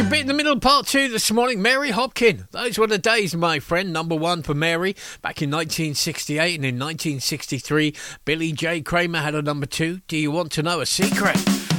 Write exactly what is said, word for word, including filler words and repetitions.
Feature bit in the middle, part two this morning. Mary Hopkin. Those were the days, my friend. Number one for Mary back in nineteen sixty-eight, and in nineteen sixty-three, Billy J. Kramer had a number two. Do you want to know a secret?